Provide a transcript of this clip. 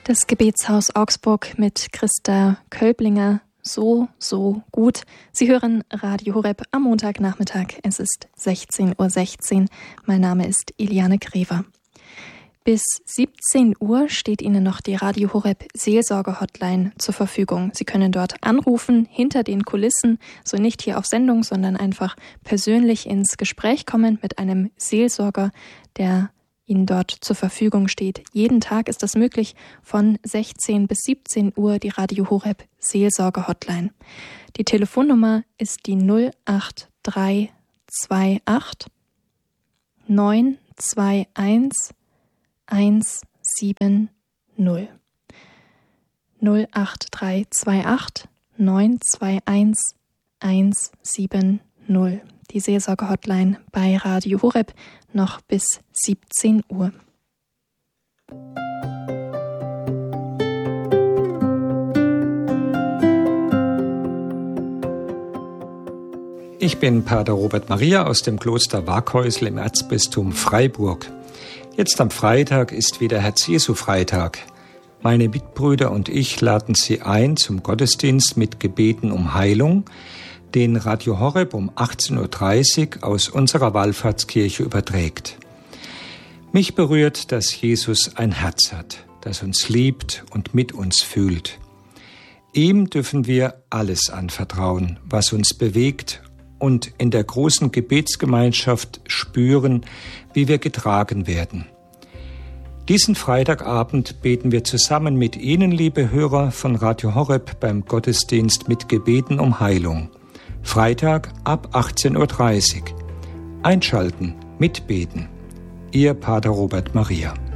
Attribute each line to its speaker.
Speaker 1: Das Gebetshaus Augsburg mit Christa Kölblinger. So gut. Sie hören Radio Horeb am Montagnachmittag. Es ist 16:16 Uhr. Mein Name ist Iliane Grever. Bis 17 Uhr steht Ihnen noch die Radio Horeb Seelsorge-Hotline zur Verfügung. Sie können dort anrufen, hinter den Kulissen, so nicht hier auf Sendung, sondern einfach persönlich ins Gespräch kommen mit einem Seelsorger, der Ihnen dort zur Verfügung steht. Jeden Tag ist das möglich, von 16 bis 17 Uhr die Radio Horeb Seelsorge-Hotline. Die Telefonnummer ist die 08328 921 170. 08328 921 170. Die Seelsorge-Hotline bei Radio Horeb noch bis 17 Uhr.
Speaker 2: Ich bin Pater Robert Maria aus dem Kloster Waghäusl im Erzbistum Freiburg. Jetzt am Freitag ist wieder Herz-Jesu-Freitag. Meine Mitbrüder und ich laden Sie ein zum Gottesdienst mit Gebeten um Heilung, den Radio Horeb um 18:30 Uhr aus unserer Wallfahrtskirche überträgt. Mich berührt, dass Jesus ein Herz hat, das uns liebt und mit uns fühlt. Ihm dürfen wir alles anvertrauen, was uns bewegt, und in der großen Gebetsgemeinschaft spüren, wie wir getragen werden. Diesen Freitagabend beten wir zusammen mit Ihnen, liebe Hörer von Radio Horeb, beim Gottesdienst mit Gebeten um Heilung. Freitag ab 18:30 Uhr. Einschalten, mitbeten. Ihr Pater Robert Maria.